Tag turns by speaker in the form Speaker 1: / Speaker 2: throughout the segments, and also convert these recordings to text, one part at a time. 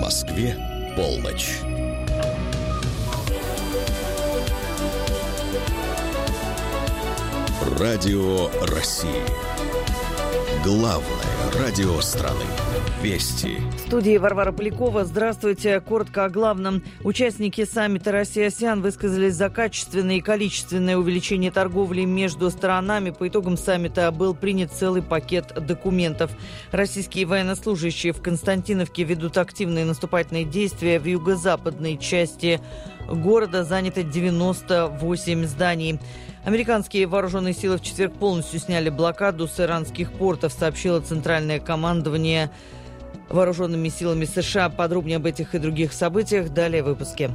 Speaker 1: Москве полночь. Радио России. Главное радио страны. Вести.
Speaker 2: В студии Варвара Полякова. Здравствуйте. Коротко о главном. Участники саммита Россия-АСЕАН высказались за качественное и количественное увеличение торговли между сторонами. По итогам саммита был принят целый пакет документов. Российские военнослужащие в Константиновке ведут активные наступательные действия. В юго-западной части города занято 98 зданий. Американские вооруженные силы в четверг полностью сняли блокаду с иранских портов, сообщило Центральное командование вооруженными силами США. Подробнее об этих и других событиях далее в выпуске.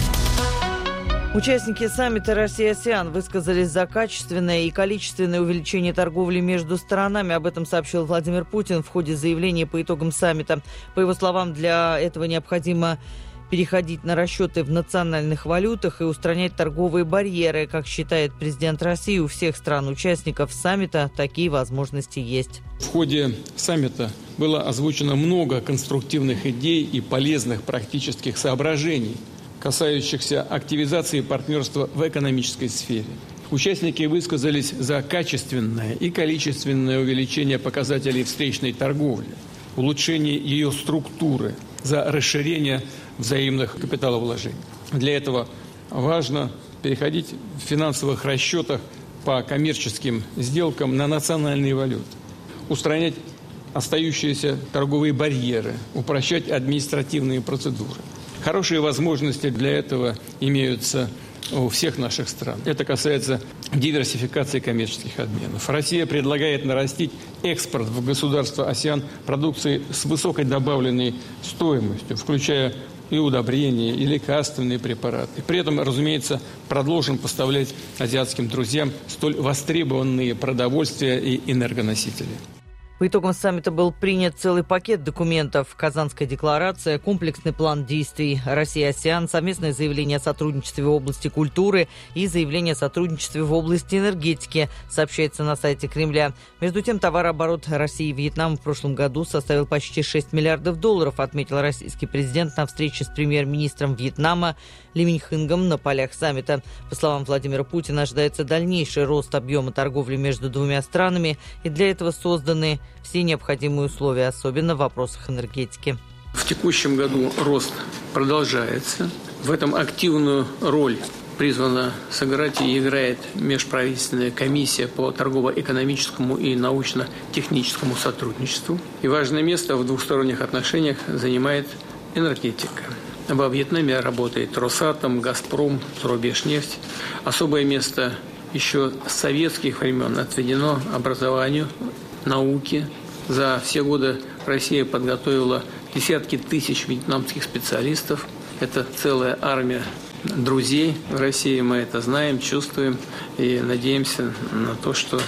Speaker 2: Участники саммита Россия-АСЕАН высказались за качественное и количественное увеличение торговли между сторонами. Об этом сообщил Владимир Путин в ходе заявления по итогам саммита. По его словам, для этого необходимо переходить на расчеты в национальных валютах и устранять торговые барьеры. Как считает президент России, у всех стран-участников саммита такие возможности есть.
Speaker 3: В ходе саммита было озвучено много конструктивных идей и полезных практических соображений, касающихся активизации партнерства в экономической сфере. Участники высказались за качественное и количественное увеличение показателей встречной торговли, улучшение ее структуры, за расширение взаимных капиталовложений. Для этого важно переходить в финансовых расчетах по коммерческим сделкам на национальные валюты, устранять остающиеся торговые барьеры, упрощать административные процедуры. Хорошие возможности для этого имеются у всех наших стран. Это касается диверсификации коммерческих обменов. Россия предлагает нарастить экспорт в государства АСЕАН продукции с высокой добавленной стоимостью, включая и удобрения, и лекарственные препараты. При этом, разумеется, продолжим поставлять азиатским друзьям столь востребованные продовольствия и энергоносители.
Speaker 2: По итогам саммита был принят целый пакет документов. Казанская декларация, комплексный план действий Россия-АСЕАН, совместное заявление о сотрудничестве в области культуры и заявление о сотрудничестве в области энергетики, сообщается на сайте Кремля. Между тем, товарооборот России и Вьетнама в прошлом году составил почти 6 миллиардов долларов, отметил российский президент на встрече с премьер-министром Вьетнама Ли Минхингом на полях саммита. По словам Владимира Путина, ожидается дальнейший рост объема торговли между двумя странами, и для этого созданы все необходимые условия, особенно в вопросах энергетики.
Speaker 4: В текущем году рост продолжается. В этом активную роль призвана сыграть и играет межправительственная комиссия по торгово-экономическому и научно-техническому сотрудничеству. И важное место в двусторонних отношениях занимает энергетика. Во Вьетнаме работает Росатом, Газпром, Зарубежнефть. Особое место еще с советских времен отведено образованию, науке. За все годы Россия подготовила десятки тысяч вьетнамских специалистов. Это целая армия друзей в России. Мы это знаем, чувствуем и надеемся на то, что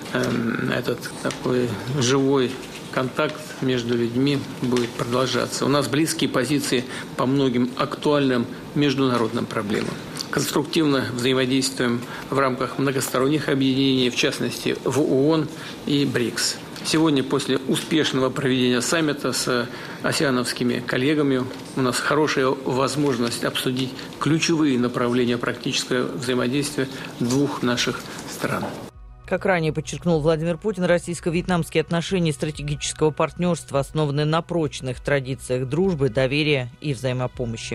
Speaker 4: этот такой живой контакт между людьми будет продолжаться. У нас близкие позиции по многим актуальным международным проблемам. Конструктивно взаимодействуем в рамках многосторонних объединений, в частности в ООН и БРИКС. Сегодня, после успешного проведения саммита с асеановскими коллегами, у нас хорошая возможность обсудить ключевые направления практического взаимодействия двух наших стран.
Speaker 2: Как ранее подчеркнул Владимир Путин, российско-вьетнамские отношения стратегического партнерства основаны на прочных традициях дружбы, доверия и взаимопомощи.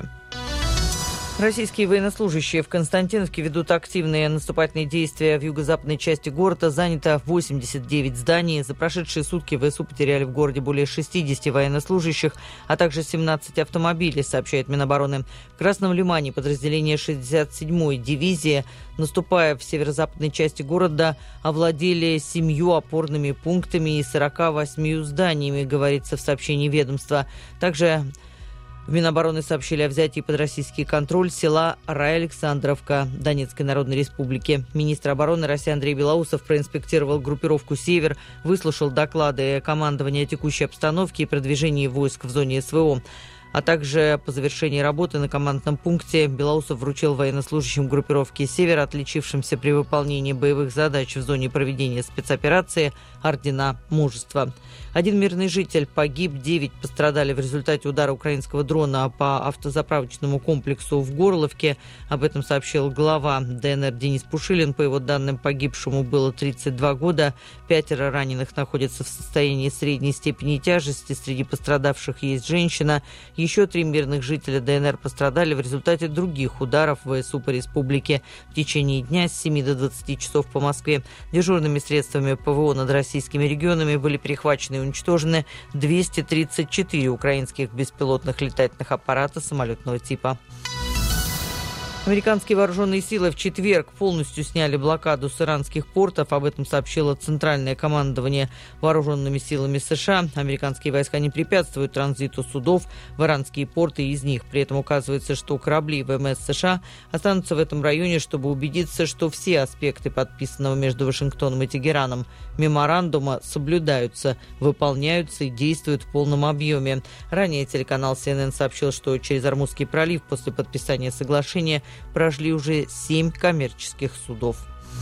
Speaker 2: Российские военнослужащие в Константиновке ведут активные наступательные действия. В юго-западной части города занято 89 зданий. За прошедшие сутки ВСУ потеряли в городе более 60 военнослужащих, а также 17 автомобилей, сообщает Минобороны. В Красном Лимане подразделения 67-й дивизии, наступая в северо-западной части города, овладели 7 опорными пунктами и 48 зданиями, говорится в сообщении ведомства. Также в Минобороны сообщили о взятии под российский контроль села Рай-Александровка Донецкой Народной Республики. Министр обороны России Андрей Белоусов проинспектировал группировку «Север», выслушал доклады командования о текущей обстановке и продвижении войск в зоне СВО. А также по завершении работы на командном пункте Белоусов вручил военнослужащим группировки «Север», отличившимся при выполнении боевых задач в зоне проведения спецоперации, ордена мужества. 1 мирный житель погиб, 9 пострадали в результате удара украинского дрона по автозаправочному комплексу в Горловке. Об этом сообщил глава ДНР Денис Пушилин. По его данным, погибшему было 32 года. 5 раненых находятся в состоянии средней степени тяжести. Среди пострадавших есть женщина. Еще 3 мирных жителя ДНР пострадали в результате других ударов ВСУ по республике. В течение дня с 7 до 20 часов по Москве дежурными средствами ПВО над российскими регионами были перехвачены и уничтожены 234 украинских беспилотных летательных аппарата самолетного типа. Американские вооруженные силы в четверг полностью сняли блокаду с иранских портов. Об этом сообщило Центральное командование вооруженными силами США. Американские войска не препятствуют транзиту судов в иранские порты и из них. При этом указывается, что корабли ВМС США останутся в этом районе, чтобы убедиться, что все аспекты подписанного между Вашингтоном и Тегераном меморандума соблюдаются, выполняются и действуют в полном объеме. Ранее телеканал CNN сообщил, что через Ормузский пролив после подписания соглашения прошли уже 7 коммерческих судов.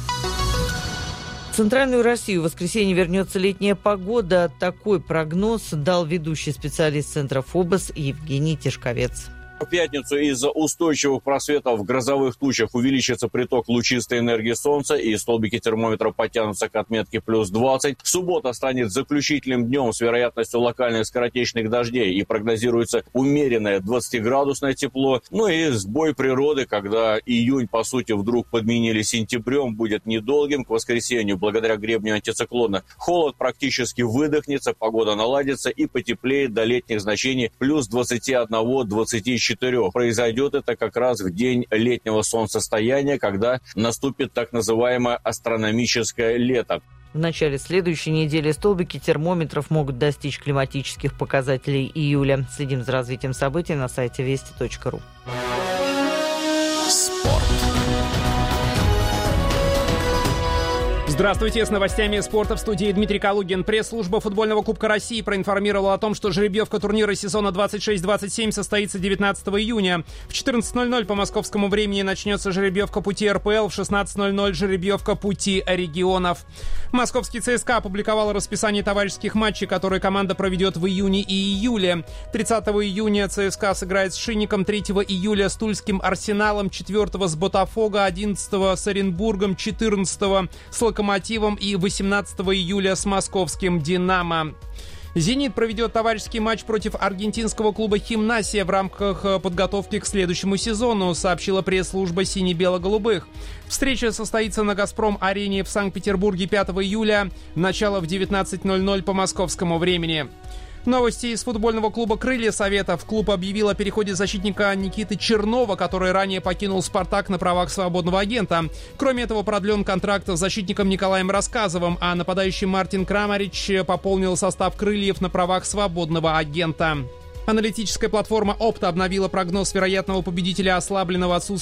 Speaker 2: В Центральную Россию в воскресенье вернется летняя погода. Такой прогноз дал ведущий специалист Центра ФОБОС Евгений Тишковец.
Speaker 5: В пятницу из-за устойчивых просветов в грозовых тучах увеличится приток лучистой энергии Солнца, и столбики термометра потянутся к отметке плюс 20. Суббота станет заключительным днем с вероятностью локальных скоротечных дождей, и прогнозируется умеренное 20-градусное тепло. Ну и сбой природы, когда июнь, по сути, вдруг подменили сентябрем, будет недолгим. К воскресенью, благодаря гребню антициклона, холод практически выдохнется, погода наладится и потеплеет до летних значений плюс 21-24. Произойдет это как раз в день летнего солнцестояния, когда наступит так называемое астрономическое лето.
Speaker 2: В начале следующей недели столбики термометров могут достичь климатических показателей июля. Следим за развитием событий на сайте вести.ру.
Speaker 1: Спорт.
Speaker 6: Здравствуйте, с новостями спорта в студии Дмитрий Калугин. Пресс-служба футбольного Кубка России проинформировала о том, что жеребьевка турнира сезона 26-27 состоится 19 июня. В 14:00 по московскому времени начнется жеребьевка пути РПЛ, в 16:00 жеребьевка пути регионов. Московский ЦСКА опубликовал расписание товарищеских матчей, которые команда проведет в июне и июле. 30 июня ЦСКА сыграет с Шинником, 3 июля с Тульским Арсеналом, 4 с Ботафого, 11 с Оренбургом, 14 с Локомотивом и 18 июля с московским «Динамо». «Зенит» проведет товарищеский матч против аргентинского клуба «Химнасия» в рамках подготовки к следующему сезону, сообщила пресс-служба «Сине-бело-голубых». Встреча состоится на «Газпром-арене» в Санкт-Петербурге 5 июля, начало в 19:00 по московскому времени. Новости из футбольного клуба «Крылья Советов». Клуб объявил о переходе защитника Никиты Чернова, который ранее покинул «Спартак» на правах свободного агента. Кроме этого, продлен контракт с защитником Николаем Рассказовым, а нападающий Мартин Крамарич пополнил состав «Крыльев» на правах свободного агента. Аналитическая платформа «Опта» обновила прогноз вероятного победителя ослабленного отсутствия